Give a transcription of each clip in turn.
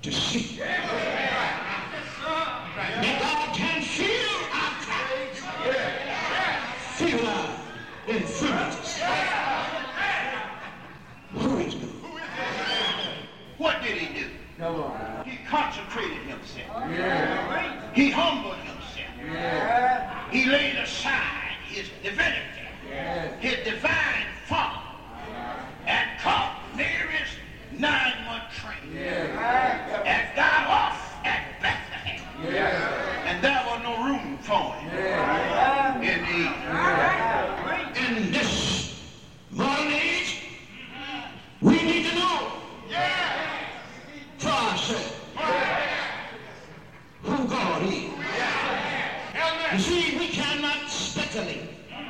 to see. That God can feel our cries, feel our infirmities. Who is God? What did he do? Come on. He concentrated himself. Yeah. He humbled himself. Yeah. He laid aside his divinity, his divine form, and caught Mary's 9-month train and got off at Bethlehem. And there was no room for him in the In this modern age, we need to know for ourselves who God is. You see, we cannot speculate.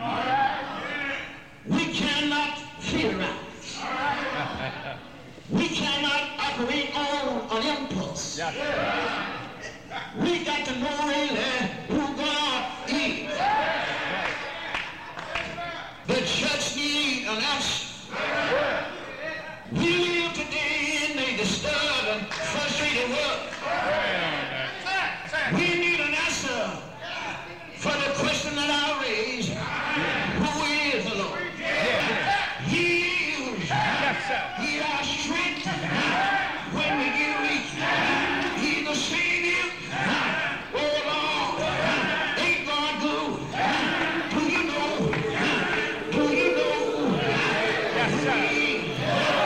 We cannot theorize. We cannot operate on an impulse. We got to know really